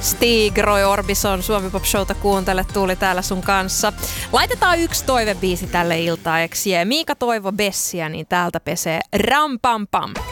Stig, Roy Orbison, Suomi Pop Showta kuuntele, Tuuli täällä sun kanssa. Laitetaan yksi toivebiisi tälle iltaiseksi. Miika Toivo Bessiä, niin täältä pesee Ram Pam Pam.